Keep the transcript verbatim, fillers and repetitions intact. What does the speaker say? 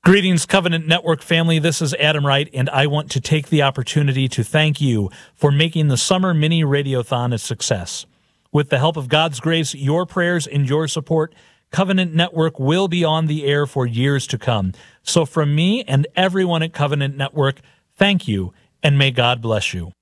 Greetings, Covenant Network family. This is Adam Wright, and I want to take the opportunity to thank you for making the Summer Mini Radiothon a success. With the help of God's grace, your prayers, and your support, Covenant Network will be on the air for years to come. So from me and everyone at Covenant Network, thank you, and may God bless you.